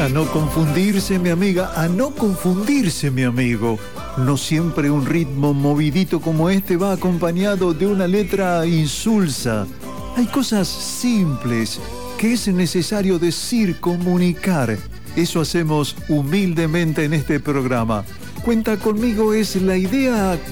A no confundirse, mi amiga, a no confundirse, mi amigo. No siempre un ritmo movidito como este va acompañado de una letra insulsa. Hay cosas simples que es necesario decir, comunicar. Eso hacemos humildemente en este programa. Cuenta conmigo es la idea